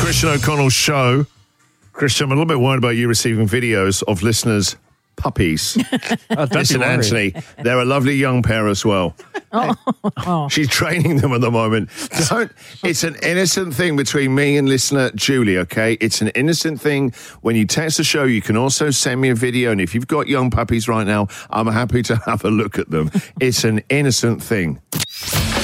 Christian O'Connell show. Christian, I'm a little bit worried about you receiving videos of listeners' puppies. Listen, Anthony, they're a lovely young pair as well. She's training them at the moment. It's an innocent thing between me and listener Julie, okay? It's an innocent thing. When you text the show, you can also send me a video. And if you've got young puppies right now, I'm happy to have a look at them. It's an innocent thing.